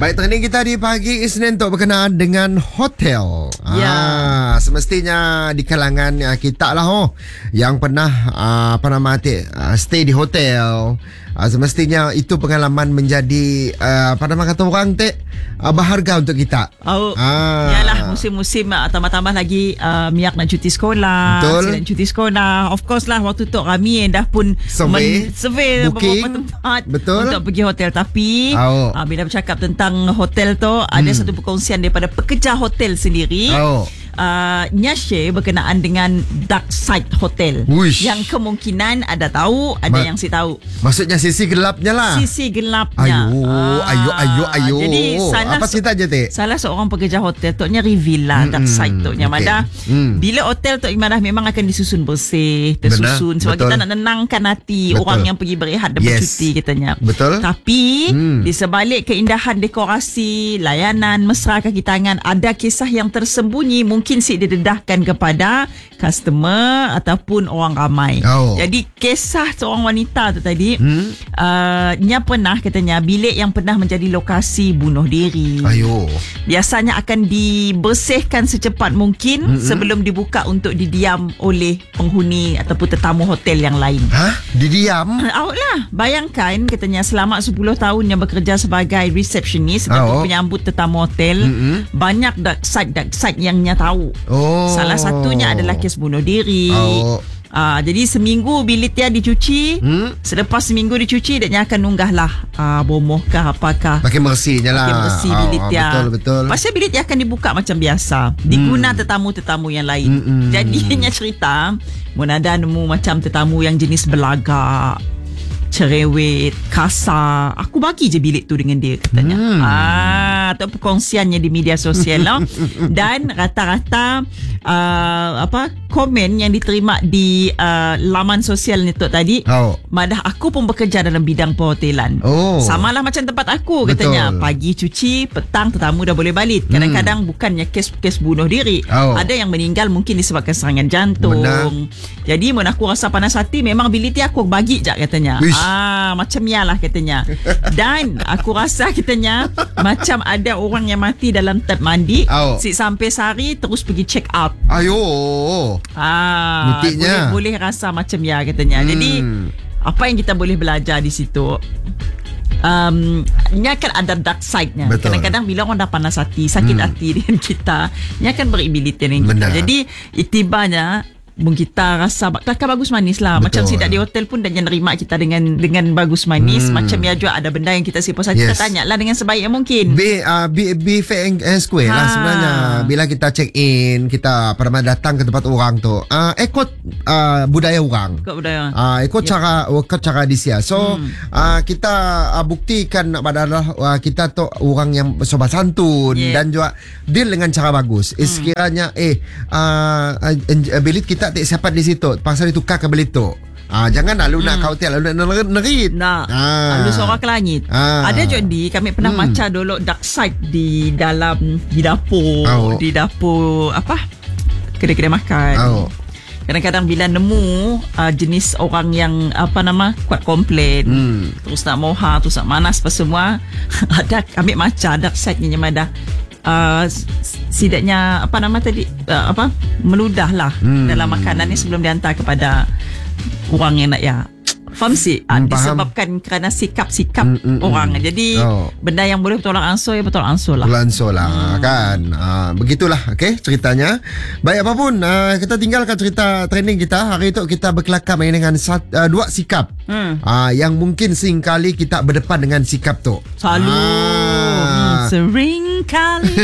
Baik, trending kita di pagi Isnin tu berkenaan dengan hotel. Semestinya di kalangan kita lah yang pernah stay di hotel. Semestinya itu pengalaman menjadi kata orang berharga untuk kita. Yalah, musim-musim tambah-tambah lagi Miak nak cuti sekolah. Betul. Nak cuti sekolah. Of course lah, waktu tu kami dah pun survey beberapa tempat. Betul. Untuk pergi hotel. Tapi bila bercakap tentang hotel tu, ada satu perkongsian daripada pekerja hotel sendiri. Share berkenaan dengan dark side hotel. Uish. Yang kemungkinan ada tahu, ada yang si tahu. Maksudnya sisi gelapnya lah. Sisi gelapnya. Ayo. Jadi apa cerita je, Tek? salah seorang pekerja hotel tu reveal lah dark side tu. Madah bila hotel tu Madah memang akan disusun bersih, tersusun. Sebab kita nak nenangkan hati orang yang pergi berehat dan bercuti katanya. Betul. Tapi di sebalik keindahan dekorasi, layanan, mesra kaki tangan, ada kisah yang tersembunyi mungkin didedahkan kepada customer ataupun orang ramai. Jadi kisah seorang wanita tu tadi, nya pernah katanya bilik yang pernah menjadi lokasi bunuh diri. Biasanya akan dibersihkan secepat mungkin sebelum dibuka untuk didiam oleh penghuni ataupun tetamu hotel yang lain. Didiam? Lah, bayangkan katanya selama 10 tahun yang bekerja sebagai receptionist ataupun penyambut tetamu hotel, banyak dark side yang nya tahu. Salah satunya adalah kes bunuh diri. Jadi seminggu bilik dia dicuci. Selepas seminggu dicuci, dia akan unggahlah bomoh ke apakah. Pakai bersihnya lah. Pakai bersih bilik dia. Betul. Pasal bilik dia akan dibuka macam biasa, diguna tetamu-tetamu yang lain. Jadinya cerita Munada nemu macam tetamu yang jenis belagak, cerewet, kasar. Aku bagi je bilik tu dengan dia katanya. Atau perkongsiannya di media sosial lah. Dan rata-rata komen yang diterima di laman sosial ni tu tadi, madah aku pun bekerja dalam bidang perhotelan. Samalah macam tempat aku katanya. Pagi cuci, petang tetamu dah boleh balik. Kadang-kadang bukannya kes bunuh diri. Ada yang meninggal mungkin disebabkan serangan jantung. Jadi mun aku rasa panas hati, memang bilik dia aku bagi je katanya. Macam ya lah katanya. Dan aku rasa katanya macam ada orang yang mati dalam tab mandi. Sampai sehari terus pergi check out. Boleh rasa macam ya katanya. Jadi apa yang kita boleh belajar di situ, ini akan ada dark side-nya. Kadang-kadang bila orang dah panas hati, sakit hati dengan kita, ini akan beribiliti dengan kita. Jadi itibanya kita rasa kelakar bagus manis lah. Macam sidak di hotel pun dan yang nerima kita dengan bagus manis. Macam ya juga ada benda yang kita sipos kita tanya lah dengan sebaik yang mungkin. Be fair and square lah sebenarnya. Bila kita check in, kita pernah datang ke tempat orang tu, ikut budaya orang, ikut cara dia. So kita buktikan adalah kita tu orang yang sobat santun dan juga deal dengan cara bagus. Sekiranya bilik kita tak siapa di situ, pasal ditukar ke bilik tu. Jangan lalu nak kautel, lalu nak nerit. Lalu sorak ke langit. Ada jadi kami pernah macam dulu dark side di dalam di dapur kedai-kedai makan. Kadang-kadang bila nemu jenis orang yang kuat komplain, terus nak moha, terus nak manas apa semua, ada ambil macam dark side-nya ada sidaknya meludah lah dalam makanan ni sebelum dihantar kepada orang yang nak faham sih. Disebabkan kerana sikap-sikap orang. Jadi benda yang boleh bertolak ansur lah. Kan. Begitulah ceritanya. Baik, apapun kita tinggalkan cerita trending kita. Hari itu kita berkelakar main dengan dua sikap yang mungkin seringkali kita berdepan dengan sikap tu. Sering kali.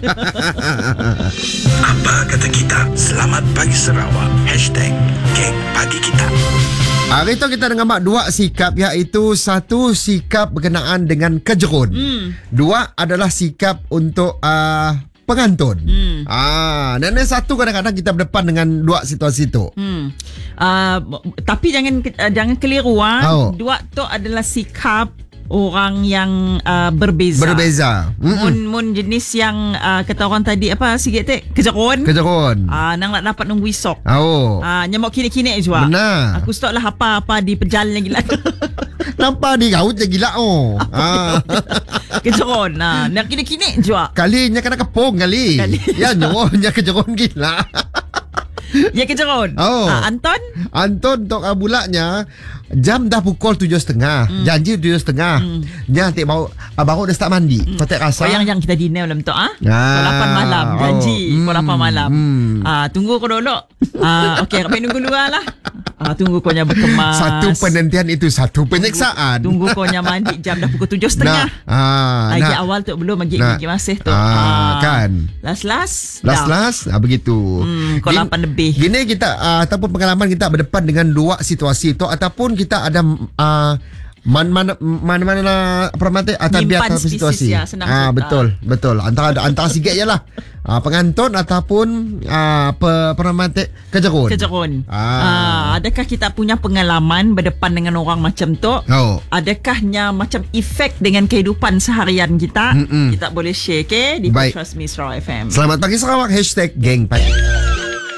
Apa kata kita? Selamat Pagi Sarawak. #Geng Pagi Kita. Hari itu kita dengar dua sikap, iaitu satu sikap berkenaan dengan kejerun. Dua adalah sikap untuk pengantun. Dan yang satu kadang-kadang kita berdepan dengan dua situasi itu. Tapi jangan keliru. Dua tu adalah sikap orang yang berbeza. Mun jenis yang kata orang tadi sikit kejerun. Nang nak dapat nunggu esok. Nyamuk kini-kini juga. Benar. Aku stok lah apa di pejalan yang gila. Nampak di gaut je gila. Kejeron. Nak kini-kini juga. Kalinya kena kepung kali. Ya nyonya kejeron gila. Ya kejeron. Anton untuk bulaknya jam dah pukul 7.30. Janji 7.30. Nya nanti baru dah start mandi. Kau tak rasa? Yang kita dinner malam tu pukul 8 malam. Janji pukul 8 malam. Tunggu kau dulu. Okey, kami nunggu luar lah. Tunggu kau nya berkemas. Satu penantian itu satu penyeksaan. Tunggu kau nya mandi jam dah pukul 7.30. Lagi awal tu belum lagi masih tu. Kan. Last. Begitu. Pukul 8 lebih. Gini kita ataupun pengalaman kita berdepan dengan dua situasi itu ataupun kita ada mana permata atau biar situasi. Betul. Antara sikit jelah. Penganton ataupun permata kejerun. Adakah kita punya pengalaman berdepan dengan orang macam tu? Adakahnya macam efek dengan kehidupan seharian kita? Kita boleh share di Trust Me Sarawak FM. Selamat pagi Sarawak #Geng Pagi.